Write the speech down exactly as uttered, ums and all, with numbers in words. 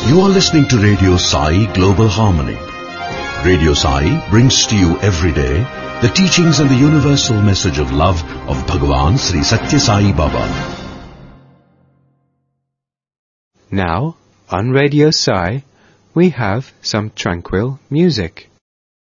You are listening to Radio Sai Global Harmony. Radio Sai brings to you every day the teachings and the universal message of love of Bhagavan Sri Satya Sai Baba. Now, on Radio Sai, we have some tranquil music.